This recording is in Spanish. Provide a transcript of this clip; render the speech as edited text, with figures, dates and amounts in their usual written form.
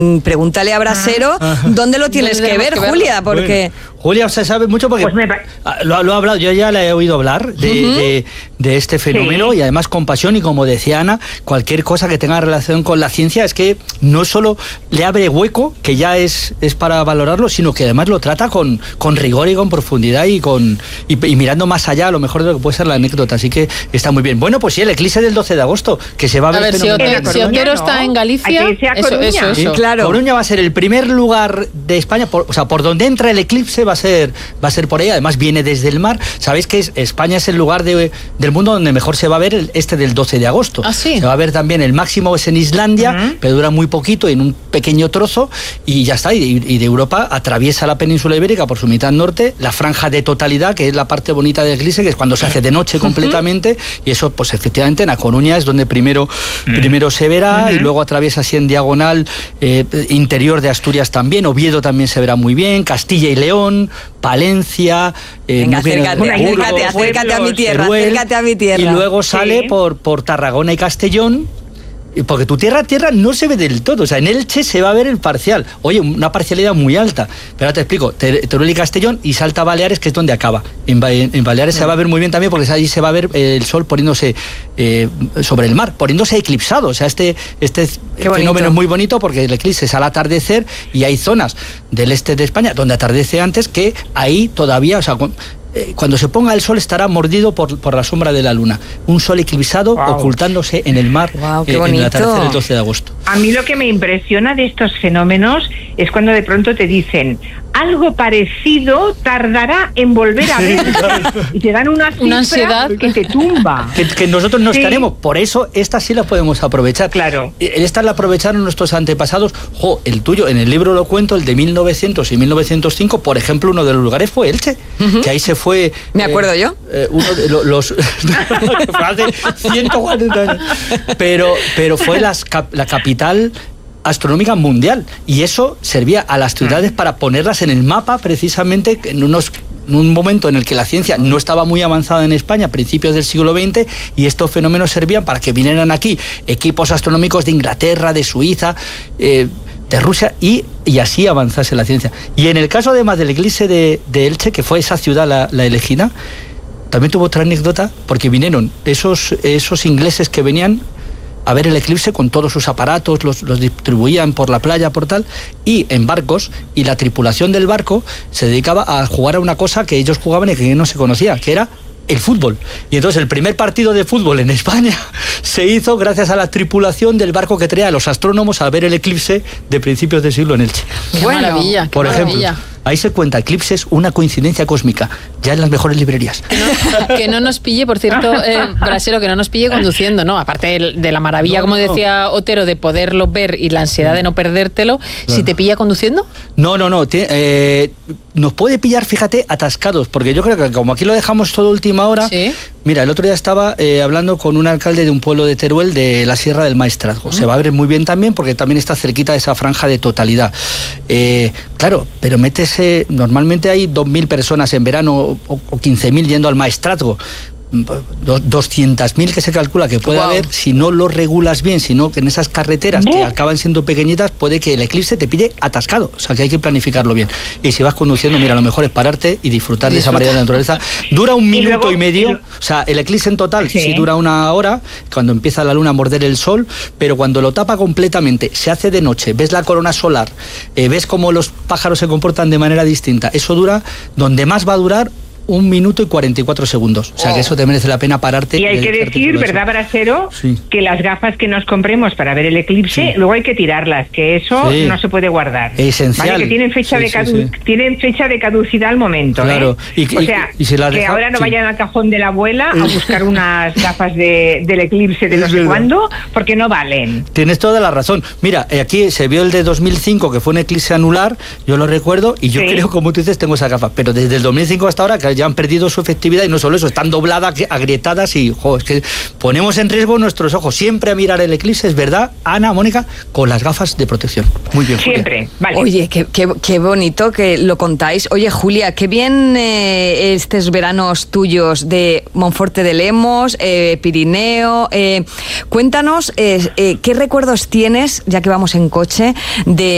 Pregúntale a Brasero dónde lo tienes que ver, Julia, porque... Bueno, Julia, usted sabe mucho porque lo ha hablado, yo ya le he oído hablar de este fenómeno, y además con pasión, y como decía Ana, cualquier cosa que tenga relación con la ciencia es que no solo le abre hueco, que ya es para valorarlo, sino que además lo trata con rigor y con profundidad y mirando más allá, a lo mejor de lo que puede ser la anécdota, así que está muy bien. Bueno, pues sí, el eclipse del 12 de agosto, que se va a ver... si Otero está en Galicia, eso. Sí, claro. Coruña va a ser el primer lugar de España, por donde entra el eclipse va a ser por ahí, además viene desde el mar. Sabéis que España es el lugar del mundo donde mejor se va a ver del 12 de agosto. ¿Ah, sí? Se va a ver también, el máximo es en Islandia, pero dura muy poquito, en un pequeño trozo, y ya está, y de Europa atraviesa la península ibérica por su mitad norte, la franja de totalidad, que es la parte bonita del eclipse, que es cuando se hace de noche completamente, y eso pues efectivamente en A Coruña es donde primero se verá, y luego atraviesa así en diagonal interior de Asturias también, Oviedo también se verá muy bien, Castilla y León, Palencia, venga, acércate a mi tierra, acércate a mi tierra. Y luego sale por Tarragona y Castellón, porque tu tierra no se ve del todo, o sea, en Elche se va a ver el parcial, oye, una parcialidad muy alta, pero ahora te explico, Teruel y Castellón, y salta a Baleares, que es donde acaba. En Baleares se va a ver muy bien también, porque allí se va a ver el sol poniéndose sobre el mar, poniéndose eclipsado, o sea, este fenómeno es muy bonito, porque el eclipse es al atardecer, y hay zonas del este de España donde atardece antes, que ahí todavía, o sea, cuando se ponga el sol estará mordido por la sombra de la luna. Un sol eclipsado ocultándose en el mar en el atardecer del 12 de agosto. A mí lo que me impresiona de estos fenómenos es cuando de pronto te dicen algo parecido tardará en volver a ver y te dan una ansiedad que te tumba. Que nosotros no estaremos, por eso esta sí la podemos aprovechar. Claro. Esta la aprovecharon nuestros antepasados. El tuyo, en el libro lo cuento, el de 1900 y 1905, por ejemplo, uno de los lugares fue Elche, que ahí se fue... ¿Me acuerdo yo? Uno de los... hace 140 años. Pero fue la capital astronómica mundial, y eso servía a las ciudades para ponerlas en el mapa, precisamente en un momento en el que la ciencia no estaba muy avanzada en España, a principios del siglo XX, y estos fenómenos servían para que vinieran aquí equipos astronómicos de Inglaterra, de Suiza, de Rusia, y así avanzase la ciencia. Y en el caso además del eclipse de Elche, que fue esa ciudad la elegida, también tuvo otra anécdota, porque vinieron esos ingleses que venían a ver el eclipse con todos sus aparatos, los distribuían por la playa, por tal, y en barcos, y la tripulación del barco se dedicaba a jugar a una cosa que ellos jugaban y que no se conocía, que era el fútbol. Y entonces el primer partido de fútbol en España se hizo gracias a la tripulación del barco que traía a los astrónomos a ver el eclipse de principios de siglo en Elche. ¡Qué maravilla! Por ejemplo, ahí se cuenta eclipses, una coincidencia cósmica, ya en las mejores librerías. Que no nos pille, por cierto, Brasero, que no nos pille conduciendo, ¿no? Aparte de la maravilla, como decía Otero, de poderlo ver y la ansiedad de no perdértelo, ¿si te pilla conduciendo? No. Nos puede pillar, fíjate, atascados, porque yo creo que como aquí lo dejamos todo última hora... ¿Sí? Mira, el otro día estaba hablando con un alcalde de un pueblo de Teruel, de la Sierra del Maestrazgo. Se va a ver muy bien también, porque también está cerquita de esa franja de totalidad. Claro, pero normalmente hay 2.000 personas en verano o 15.000 yendo al Maestrazgo. 200.000 que se calcula que puede haber, si no lo regulas bien, sino que en esas carreteras que acaban siendo pequeñitas, puede que el eclipse te pille atascado, o sea que hay que planificarlo bien. Y si vas conduciendo, mira, lo mejor es pararte y disfrutar de esa maravilla de la naturaleza. Dura 1 minuto y medio, o sea, el eclipse en total sí dura 1 hora, cuando empieza la luna a morder el sol, pero cuando lo tapa completamente, se hace de noche, ves la corona solar, ves cómo los pájaros se comportan de manera distinta, eso dura, donde más va a durar, 1 minuto y 44 segundos. O sea, que eso te merece la pena pararte. Y hay que decir, ¿verdad, Brasero? Sí. Que las gafas que nos compremos para ver el eclipse, luego hay que tirarlas, que eso no se puede guardar. Esencial. ¿Vale? Que tienen fecha de caducidad al momento. Claro. O sea, que ahora no vayan al cajón de la abuela a buscar unas gafas del eclipse de no sé cuándo, porque no valen. Tienes toda la razón. Mira, aquí se vio el de 2005, que fue un eclipse anular, yo lo recuerdo, y yo creo, como tú dices, tengo esa gafa. Pero desde el 2005 hasta ahora, que ya han perdido su efectividad, y no solo eso, están dobladas, agrietadas, y es que ponemos en riesgo nuestros ojos siempre a mirar el eclipse, es verdad, Ana, Mónica, con las gafas de protección. Muy bien, Julia. Siempre, vale. Oye, qué bonito que lo contáis. Oye, Julia, qué bien estos veranos tuyos de Monforte de Lemos, Pirineo. Cuéntanos qué recuerdos tienes, ya que vamos en coche, de